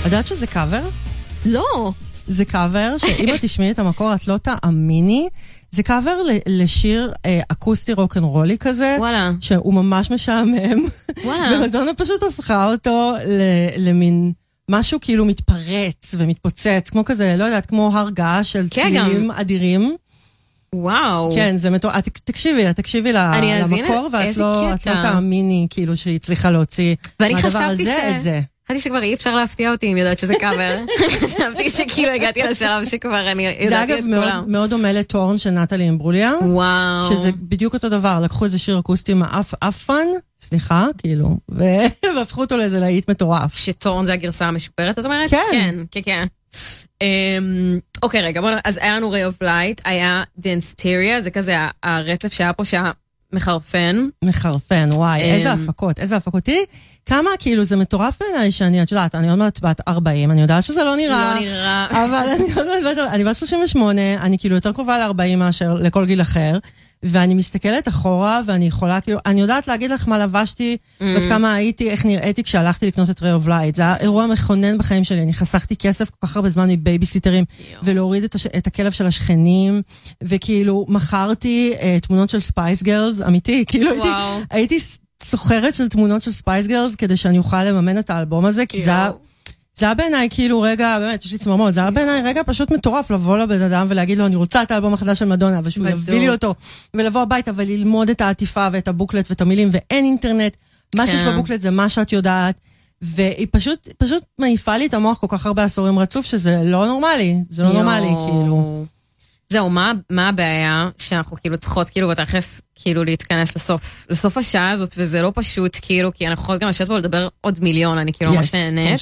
יודעת שזה קאבר? לא. זה קאבר שאם את תשמעי את המקור את לא תאמיני. זה קאבר לשיר אקוסטי רוק'נ'רולי כזה. וואלה. שהוא ממש משעמם. וואלה. ומדונה פשוט הפכה אותו למין משהו כאילו מתפרץ ומתפוצץ, כמו כזה, לא יודעת, כמו הרגעה של צלילים אדירים. וואו. כן, זה מטורף. תקשיבי למקור, ואת לא תאמיני כאילו שהיא צריכה להוציא מהדבר הזה את זה. חשבתי שכבר אי אפשר להפתיע אותי אם יודעת שזה קאבר. חשבתי שכאילו הגעתי לשלב שכבר אני ידעתי את כולם. זה אגב מאוד דומה לטורן של נטלי אמברוליה. וואו. שזה בדיוק אותו דבר. לקחו איזה שיר אקוסטי מאפן, סליחה, כאילו, והפכו אותו לאיזה להיט מטורף. שטורן זה הגרסה המשופרת, את אומרת? כן. כן. אוקיי, רגע, בואו, אז היה לנו Ray of Light, היה Danceteria, זה כזה הרצף שהיה פה שהיה מחרפן. מחרפן, וואי, איזה הפקות. תראי, כמה כאילו זה מטורף בעיניי שאני, את יודעת, אני עוד מעט בת 40, אני יודעת שזה לא נראה. לא נראה. אבל אני בת 38, אני כאילו יותר קרובה ל-40 מאשר לכל גיל אחר, ואני מסתכלת אחורה, ואני יכולה כאילו, אני יודעת להגיד לך מה לבשתי, ועד כמה הייתי, איך נראיתי כשהלכתי לקנות את Ray of Light. זה היה אירוע מכונן בחיים שלי, אני חסכתי כסף כל כך הרבה זמן מבייביסיטרים, ולהוריד את הכלב של השכנים, וכאילו מכרתי תמונות של ספייס גרלס, אמיתי, כאילו הייתי סוחרת של תמונות של ספייס גרלס, כדי שאני אוכל לממן את האלבום הזה, כי זה היה בעיניי כאילו רגע, באמת, יש לי צמרמות, זה היה בעיניי רגע פשוט מטורף לבוא לבן אדם ולהגיד לו, אני רוצה את האלבום החדש של מדונה, ושהוא יביא לי אותו, ולבוא הביתה וללמוד את העטיפה ואת הבוקלט ואת המילים, ואין אינטרנט, מה שיש בבוקלט זה מה שאת יודעת, והיא פשוט מעיפה לי את המוח כל כך הרבה עשורים רצוף, שזה לא נורמלי, זה לא נורמלי, כאילו. זהו, מה הבעיה שאנחנו כאילו צריכות כאילו בתכלס כאילו להתכנס לסוף השעה הזאת, וזה לא פשוט כאילו, כי אנחנו יכולות גם לשבת פה לדבר עוד מיליון, אני כאילו ממש נהנית.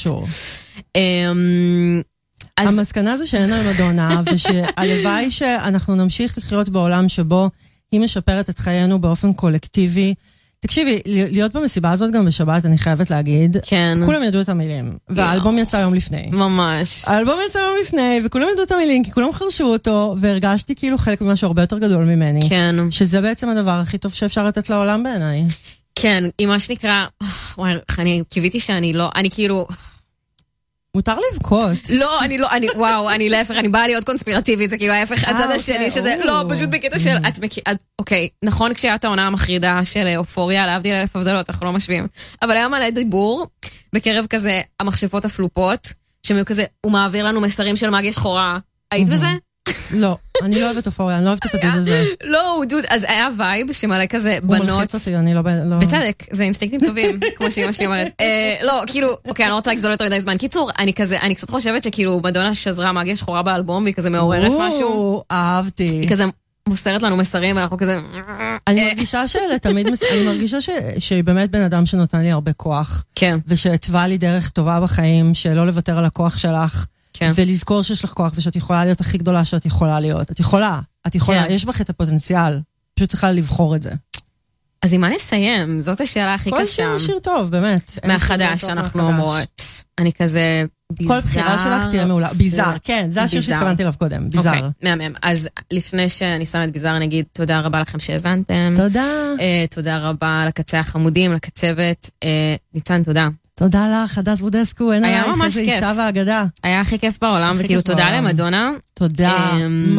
המסקנה זה שאין על מדונה, ושהלוואי שאנחנו נמשיך לחיות בעולם שבו היא משפרת את חיינו באופן קולקטיבי. תקשיבי, להיות במסיבה הזאת גם בשבת, אני חייבת להגיד, כולם ידעו את המילים, והאלבום יצא יום לפני. ממש. האלבום יצא יום לפני, וכולם ידעו את המילים, כי כולם חרשו אותו, והרגשתי כאילו חלק ממשהו הרבה יותר גדול ממני. כן. שזה בעצם הדבר הכי טוב שאפשר לתת לעולם בעיניי. כן, עם מה שנקרא, וואי, אני קיוויתי שאני לא, אני כאילו... מותר לבכות. לא, וואו, אני להפך, אני באה להיות קונספירטיבית, זה כאילו ההפך, הצד השני שזה, לא, פשוט בקטע של, אוקיי, נכון כשהייתה העונה המחרידה של אופוריה, להבדיל 1000 הבדלות, אנחנו לא משווים, אבל היה מלא דיבור, בקרב כזה, המכשפות הפלופות, שהם כזה, הוא מעביר לנו מסרים של מגיה שחורה, היית בזה? לא, אני לא אוהבת אופוריה, אני לא אוהבת את הדוד הזה. לא, דוד, אז היה וייב שמלא כזה בנות. הוא מלחיץ אותי, אני לא... בצדק, זה אינסטינקטים טובים, כמו שאמא שלי אומרת. לא, כאילו, אוקיי, אני לא רוצה לגזול יותר מדי זמן. קיצור, אני קצת חושבת שכאילו מדונה שזרה מגיה שחורה באלבום, והיא כזה מעוררת משהו. אהבתי. היא כזה מוסרת לנו מסרים, ואנחנו כזה... אני מרגישה שהיא באמת בן אדם שנותן לי הרבה כוח. כן. ושהתווה לי דרך טובה בחיים, שלא לוותר על הכוח שלך. ולזכור שיש לך כוח ושאת יכולה להיות הכי גדולה שאת יכולה להיות. את יכולה, יש בך את הפוטנציאל, פשוט צריכה לבחור את זה. אז עם מה נסיים? זאת השאלה הכי קשה. כל שיר הוא שיר טוב, באמת. מהחדש שאנחנו אומרות. אני כזה ביזר. כל בחירה שלך תהיה מעולה. ביזר, כן, זה השיר שהתכוונתי אליו קודם, ביזר. אוקיי, מהמם. אז לפני שאני שמה את ביזר, אני אגיד תודה רבה לכם שהזנתם. תודה. תודה רבה לקצה החמודים, לקצבת. ניצן, תודה. תודה לך, הדס בודסקו, אין עלייך איזה אישה והאגדה. היה הכי כיף בעולם, וכאילו תודה למדונה. תודה.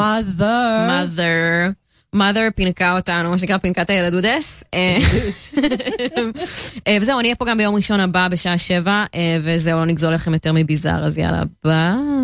mother פינקה אותנו, מה שנקרא פינקת הילדודס. וזהו, אני אהיה פה גם ביום ראשון הבא בשעה 7, וזהו, לא נגזול לכם יותר מביזר, אז יאללה, ביי.